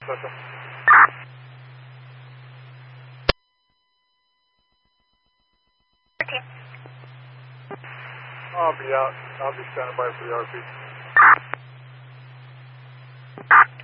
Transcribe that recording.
Special. I'll be out. I'll be standing by for the RP.